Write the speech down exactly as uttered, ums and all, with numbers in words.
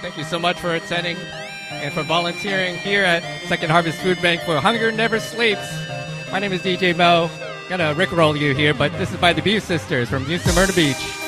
Thank you so much for attending and for volunteering here at Second Harvest Food Bank for Hunger Never Sleeps. My name is D J Mo. Gonna rickroll you here, but this is by the Buse Sisters from New Smyrna Beach.